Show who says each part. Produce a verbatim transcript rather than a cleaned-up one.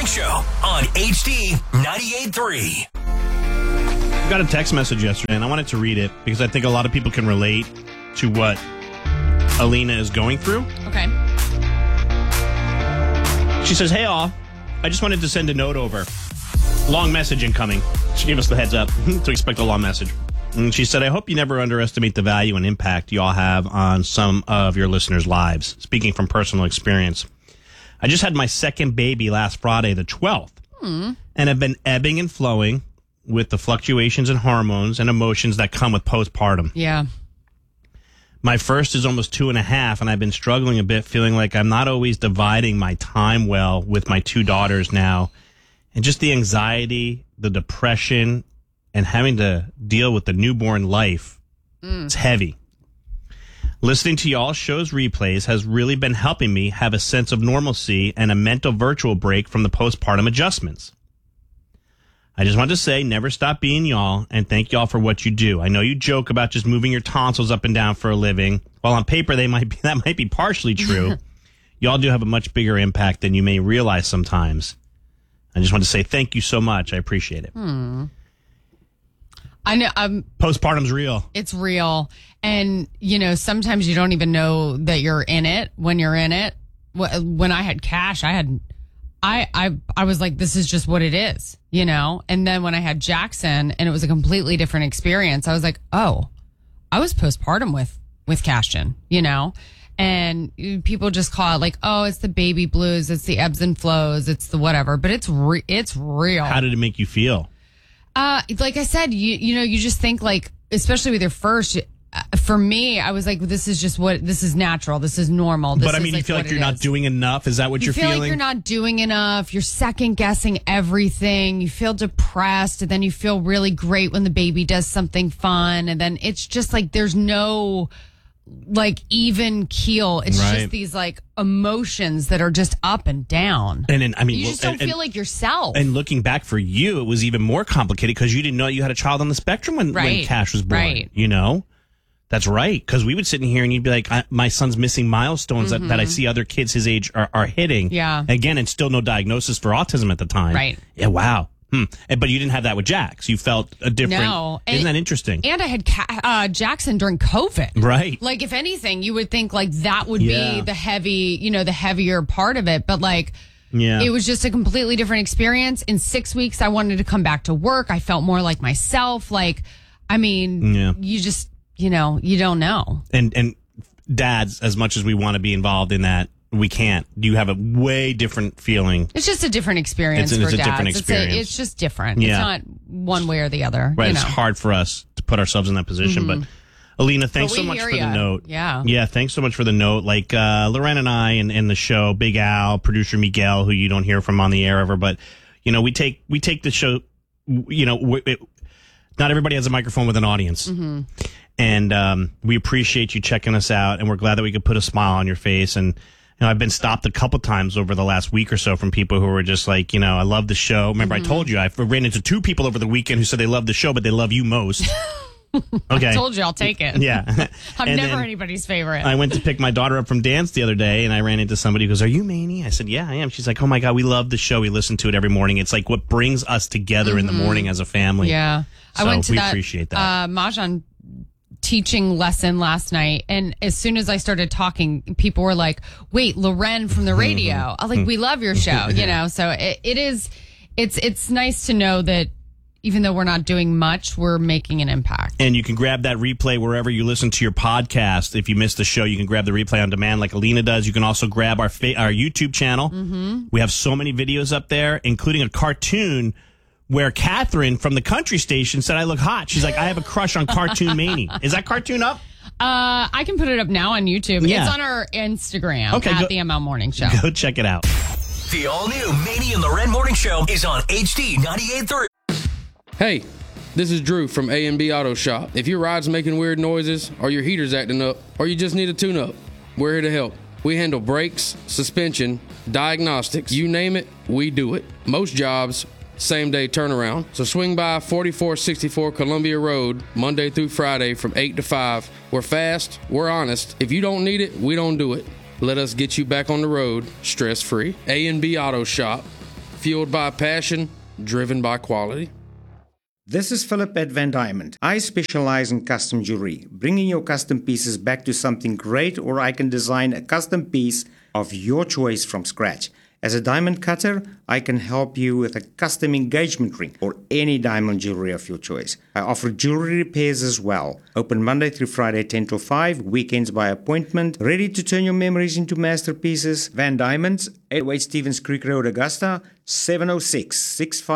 Speaker 1: Show on H D ninety-eight point three.
Speaker 2: I got a text message yesterday, and I wanted to read it because I think a lot of people can relate to what Alina is going through.
Speaker 3: Okay.
Speaker 2: She says, hey, all. I just wanted to send a note over. Long message incoming. She gave us the heads up to expect a long message. And she said, I hope you never underestimate the value and impact you all have on some of your listeners' lives. Speaking from personal experience. I just had my second baby last Friday, the twelfth, mm. and have been ebbing and flowing with the fluctuations in hormones and emotions that come with postpartum.
Speaker 3: Yeah.
Speaker 2: My first is almost two and a half, and I've been struggling a bit, feeling like I'm not always dividing my time well with my two daughters now. And just the anxiety, the depression, and having to deal with the newborn life, mm. it's heavy. Listening to y'all show's replays has really been helping me have a sense of normalcy and a mental virtual break from the postpartum adjustments. I just wanted to say, never stop being y'all, and thank y'all for what you do. I know you joke about just moving your tonsils up and down for a living. While on paper, they might be, that might be partially true. Y'all do have a much bigger impact than you may realize sometimes. I just want to say thank you so much. I appreciate it.
Speaker 3: Hmm. I know. Um,
Speaker 2: Postpartum's real.
Speaker 3: It's real. And, you know, sometimes you don't even know that you're in it when you're in it. When I had Cash, I had, I, I, I was like, this is just what it is, you know? And then when I had Jackson and it was a completely different experience, I was like, oh, I was postpartum with, with Cashton, you know? And people just call it like, oh, it's the baby blues. It's the ebbs and flows. It's the whatever, but it's re- it's real.
Speaker 2: How did it make you feel?
Speaker 3: Uh, like I said, you, you know, you just think like, especially with your first, uh, for me, I was like, this is just what, this is natural. This is normal. This
Speaker 2: but I mean,
Speaker 3: is
Speaker 2: you
Speaker 3: like
Speaker 2: feel like you're
Speaker 3: is.
Speaker 2: not doing enough. Is that what
Speaker 3: you
Speaker 2: you're
Speaker 3: feel
Speaker 2: feeling?
Speaker 3: like you're not doing enough. You're second guessing everything. You feel depressed, and then you feel really great when the baby does something fun. And then it's just like, there's no like even keel. It's
Speaker 2: right.
Speaker 3: just these like emotions that are just up and down.
Speaker 2: And then, I mean,
Speaker 3: you
Speaker 2: well,
Speaker 3: just don't
Speaker 2: and,
Speaker 3: feel like yourself.
Speaker 2: And looking back for you, it was even more complicated because you didn't know you had a child on the spectrum when,
Speaker 3: right.
Speaker 2: when Cash was born.
Speaker 3: Right.
Speaker 2: You know? That's right. Because we would sit in here and you'd be like, I, my son's missing milestones mm-hmm. that, that I see other kids his age are, are hitting.
Speaker 3: Yeah.
Speaker 2: Again, and still no diagnosis for autism at the time.
Speaker 3: Right.
Speaker 2: Yeah, wow. Hmm. But you didn't have that with Jax. You felt a different.
Speaker 3: No.
Speaker 2: Isn't
Speaker 3: and,
Speaker 2: that interesting?
Speaker 3: And I had uh, Jackson during COVID.
Speaker 2: Right.
Speaker 3: Like, if anything, you would think like that would
Speaker 2: yeah.
Speaker 3: be the heavy, you know, the heavier part of it. But like,
Speaker 2: yeah.
Speaker 3: it was just a completely different experience. In six weeks, I wanted to come back to work. I felt more like myself. Like, I mean,
Speaker 2: yeah.
Speaker 3: you just, you know, you don't know.
Speaker 2: And and dads, as much as we want to be involved in that, we can't. You have a way different feeling.
Speaker 3: It's just a different experience
Speaker 2: it's,
Speaker 3: for
Speaker 2: it's
Speaker 3: dads.
Speaker 2: a different experience.
Speaker 3: It's, a, it's just different.
Speaker 2: Yeah.
Speaker 3: It's not one way or the other.
Speaker 2: Right.
Speaker 3: You
Speaker 2: It's
Speaker 3: know?
Speaker 2: hard for us to put ourselves in that position. Mm-hmm. But Alina, thanks
Speaker 3: but
Speaker 2: so much
Speaker 3: hear
Speaker 2: for
Speaker 3: ya.
Speaker 2: the note.
Speaker 3: Yeah.
Speaker 2: Yeah. Thanks so much for the note. Like, uh, Loren and I and, and the show, Big Al, producer Miguel, who you don't hear from on the air ever, but, you know, we take, we take the show, you know, it, not everybody has a microphone with an audience.
Speaker 3: Mm-hmm.
Speaker 2: And, um, we appreciate you checking us out, and we're glad that we could put a smile on your face. And, you know, I've been stopped a couple times over the last week or so from people who were just like, you know, I love the show. Remember, mm-hmm. I told you, I ran into two people over the weekend who said they love the show, but they love you most. Okay.
Speaker 3: I told you I'll take it.
Speaker 2: Yeah.
Speaker 3: I'm
Speaker 2: And
Speaker 3: never anybody's favorite.
Speaker 2: I went to pick my daughter up from dance the other day, and I ran into somebody who goes, are you Manny? I said, yeah, I am. She's like, oh my God, we love the show. We listen to it every morning. It's like what brings us together mm-hmm. in the morning as a family.
Speaker 3: Yeah.
Speaker 2: So
Speaker 3: I went to
Speaker 2: we
Speaker 3: that,
Speaker 2: appreciate that.
Speaker 3: Uh, Mahjong teaching lesson last night, and as soon as I started talking, people were like, wait, Loren from the radio. I was like, we love your show, you know? So it, it is, it's, it's nice to know that even though we're not doing much, we're making an impact.
Speaker 2: And you can grab that replay wherever you listen to your podcast. If you missed the show, you can grab the replay on demand like Alina does. You can also grab our fa- our YouTube channel. Mm-hmm. We have so many videos up there, including a cartoon where Catherine from the country station said I look hot. She's like, I have a crush on Cartoon Manny. Is that cartoon up?
Speaker 3: Uh, I can put it up now on YouTube.
Speaker 2: Yeah.
Speaker 3: It's on our Instagram
Speaker 2: okay,
Speaker 3: at
Speaker 2: go,
Speaker 3: the M L Morning Show.
Speaker 2: Go check it out.
Speaker 1: The all-new Manny and Loren Morning Show is on H D ninety-eight point three.
Speaker 4: Hey, this is Drew from A and B Auto Shop. If your ride's making weird noises, or your heater's acting up, or you just need a tune-up, we're here to help. We handle brakes, suspension, diagnostics, you name it, we do it. Most jobs, same-day turnaround. So swing by forty-four sixty-four Columbia Road, Monday through Friday from eight to five. We're fast, we're honest. If you don't need it, we don't do it. Let us get you back on the road, stress-free. A and B Auto Shop, fueled by passion, driven by quality.
Speaker 5: This is Philip at Van Diamond. I specialize in custom jewelry, bringing your custom pieces back to something great, or I can design a custom piece of your choice from scratch. As a diamond cutter, I can help you with a custom engagement ring or any diamond jewelry of your choice. I offer jewelry repairs as well. Open Monday through Friday, ten till five, weekends by appointment. Ready to turn your memories into masterpieces? Van Diamonds, eight oh eight Stevens Creek Road, Augusta, seven oh six, six five